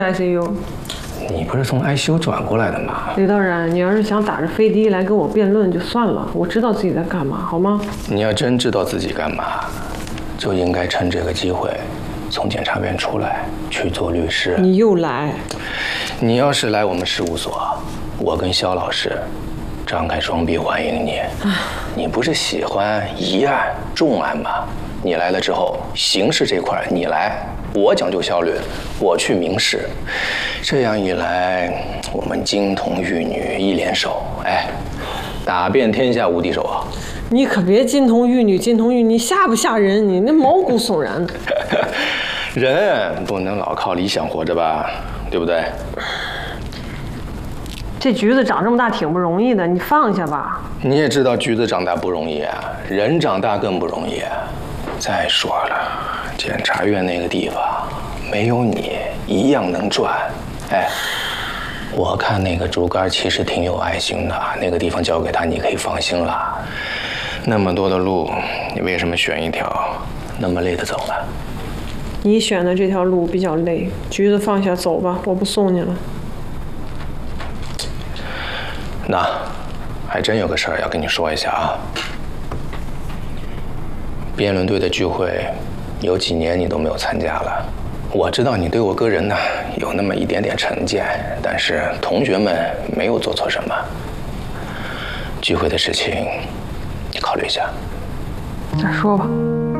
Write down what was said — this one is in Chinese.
ICU。 你不是从 ICU 转过来的吗？ 李道然，你要是想打着飞的来跟我辩论就算了，我知道自己在干嘛，好吗？ 你要真知道自己干嘛，就应该趁这个机会从检察院出来去做律师。 你又来。 你要是来我们事务所，我跟肖老师张开双臂欢迎你。你不是喜欢疑案重案吗？你来了之后，刑事这块你来，我讲究效率，我去民事。这样一来，我们金童玉女一联手，哎，打遍天下无敌手啊！ 你可别金童玉女，金童玉女吓不吓人？你那毛骨悚然的。 人不能老靠理想活着吧，对不对？ 这橘子长这么大挺不容易的，你放下吧。 你也知道橘子长大不容易啊，人长大更不容易啊。再说了，检察院那个地方没有你一样能赚。哎，我看那个竹竿其实挺有爱心的，那个地方交给他你可以放心了。那么多的路，你为什么选一条那么累的走呢？ 你选的这条路比较累，橘子放下走吧，我不送你了。 那还真有个事儿要跟你说一下啊。辩论队的聚会有几年你都没有参加了。我知道你对我个人呢有那么一点点成见，但是同学们没有做错什么。聚会的事情，你考虑一下。 再说吧。